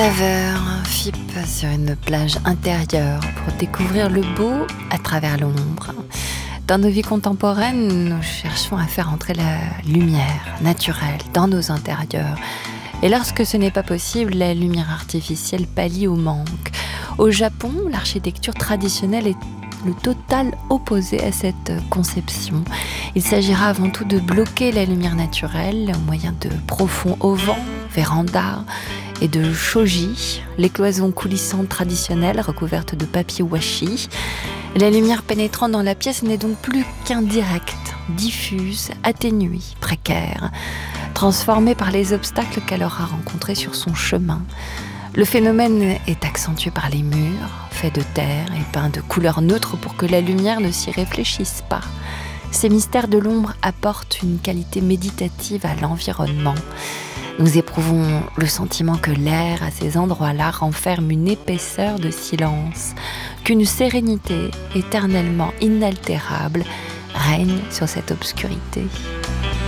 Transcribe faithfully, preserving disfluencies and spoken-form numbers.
neuf heures, F I P sur une plage intérieure pour découvrir le beau à travers l'ombre. Dans nos vies contemporaines, nous cherchons à faire entrer la lumière naturelle dans nos intérieurs. Et lorsque ce n'est pas possible, la lumière artificielle pallie au manque. Au Japon, l'architecture traditionnelle est le total opposé à cette conception. Il s'agira avant tout de bloquer la lumière naturelle au moyen de profonds auvents, vérandas et de shoji, les cloisons coulissantes traditionnelles recouvertes de papier washi. La lumière pénétrant dans la pièce n'est donc plus qu'indirecte, diffuse, atténuée, précaire, transformée par les obstacles qu'elle aura rencontrés sur son chemin. Le phénomène est accentué par les murs, faits de terre et peints de couleurs neutres pour que la lumière ne s'y réfléchisse pas. Ces mystères de l'ombre apportent une qualité méditative à l'environnement. Nous éprouvons le sentiment que l'air à ces endroits-là renferme une épaisseur de silence, qu'une sérénité éternellement inaltérable règne sur cette obscurité.